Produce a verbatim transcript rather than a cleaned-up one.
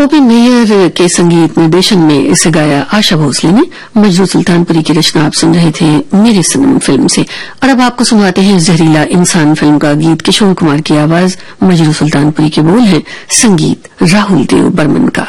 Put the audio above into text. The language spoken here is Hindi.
ओपी मेयर के संगीत निर्देशन में इसे गाया आशा भोसले ने। मजरू सुल्तानपुरी की रचना आप सुन रहे थे मेरे सनम फिल्म से। और अब आपको सुनाते हैं जहरीला इंसान फिल्म का गीत। किशोर कुमार की आवाज, मजरू सुल्तानपुरी के बोल हैं, संगीत राहुल देव बर्मन का।